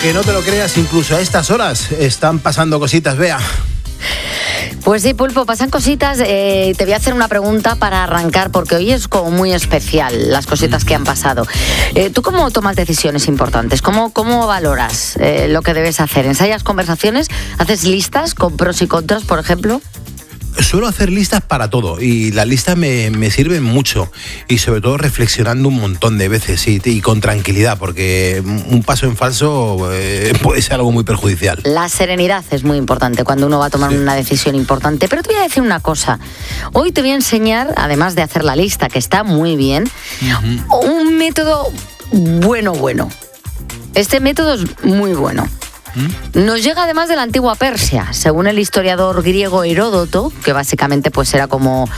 aunque no te lo creas, incluso a estas horas están pasando cositas, Bea. Pues sí, Pulpo, pasan cositas. Te voy a hacer una pregunta para arrancar, porque hoy es como muy especial las cositas que han pasado. ¿Tú cómo tomas decisiones importantes? ¿Cómo valoras lo que debes hacer? ¿Ensayas conversaciones? ¿Haces listas con pros y contras, por ejemplo? Suelo hacer listas para todo y las listas me sirven mucho y sobre todo reflexionando un montón de veces y con tranquilidad, porque un paso en falso puede ser algo muy perjudicial. La serenidad es muy importante cuando uno va a tomar una decisión importante, pero te voy a decir una cosa. Hoy te voy a enseñar, además de hacer la lista, que está muy bien, un método bueno. Este método es muy bueno. Nos llega además de la antigua Persia, según el historiador griego Heródoto, que básicamente pues era como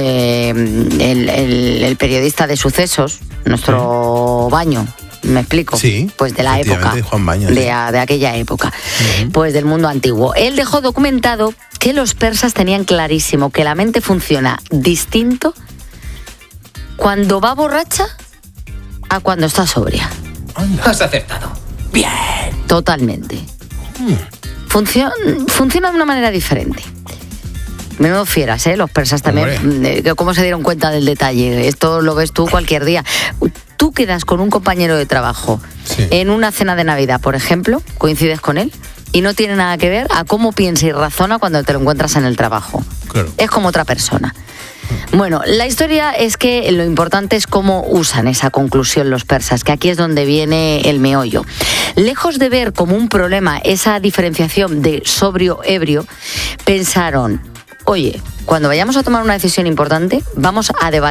el periodista de sucesos, nuestro Baño, ¿me explico? Sí, pues de la época, Juan Baño, de aquella época, pues del mundo antiguo. Él dejó documentado que los persas tenían clarísimo que la mente funciona distinto cuando va borracha a cuando está sobria. Has acertado. Bien. Totalmente. Funciona de una manera diferente. Menudo fieras, los persas también. ¿Cómo se dieron cuenta del detalle? Esto lo ves tú cualquier día. Tú quedas con un compañero de trabajo en una cena de Navidad, por ejemplo, coincides con él y no tiene nada que ver a cómo piensa y razona cuando te lo encuentras en el trabajo. Claro. Es como otra persona. Bueno, la historia es que lo importante es cómo usan esa conclusión los persas, que aquí es donde viene el meollo. Lejos de ver como un problema esa diferenciación de sobrio-ebrio, pensaron, oye, cuando vayamos a tomar una decisión importante, vamos a debatir